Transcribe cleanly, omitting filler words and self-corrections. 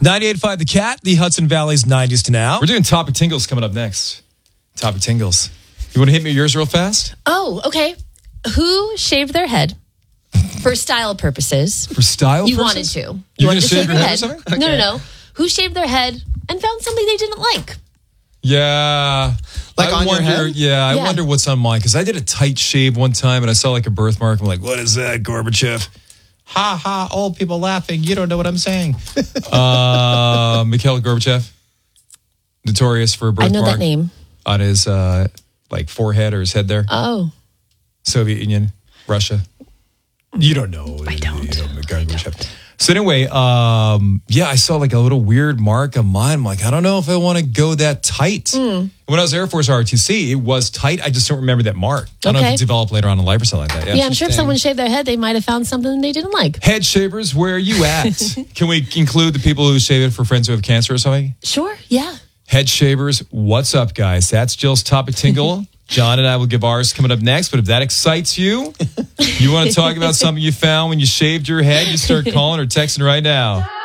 98.5 The Cat, the Hudson Valley's 90s to now. We're doing Topic Tingles coming up next. Topic Tingles. You want to hit me yours real fast? Oh, okay. Who shaved their head for style purposes? For style You purposes? wanted to. You wanted gonna to shave your head or something? No. Who shaved their head and found something they didn't like? Yeah. Like on your head? Yeah, I Yeah. wonder what's on mine. Because I did a tight shave one time and I saw like a birthmark. I'm like, what is that, Gorbachev? Ha ha, old people laughing. You don't know what I'm saying. Mikhail Gorbachev. Notorious for a birthmark. I know that name. On his like forehead or his head there. Oh. Soviet Union, Russia. You don't know. I don't. Mikhail Gorbachev. So anyway, yeah, I saw like a little weird mark on mine. I'm like, I don't know if I want to go that tight. When I was Air Force ROTC, it was tight. I just don't remember that mark. I don't know if it developed later on in life or something like that. Yeah, I'm sure if someone shaved their head, they might have found something they didn't like. Head shavers, where are you at? Can we include the people who shave it for friends who have cancer or something? Sure, yeah. Head shavers, what's up, guys? That's Jill's Topic Tingle. John and I will give ours coming up next. But if that excites you, you want to talk about something you found when you shaved your head, you start calling or texting right now.